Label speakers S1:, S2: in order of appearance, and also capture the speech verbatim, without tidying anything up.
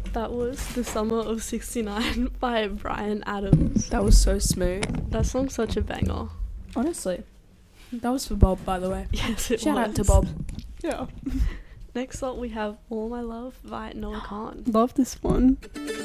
S1: That was The Summer of sixty-nine by Bryan Adams.
S2: That was so smooth.
S1: That song's such a banger.
S2: Honestly. That was for Bob, by the way.
S1: Yes, it
S2: Shout
S1: was.
S2: out to Bob. Yeah.
S1: Next up, we have All My Love by Noah Khan.
S2: Love this one.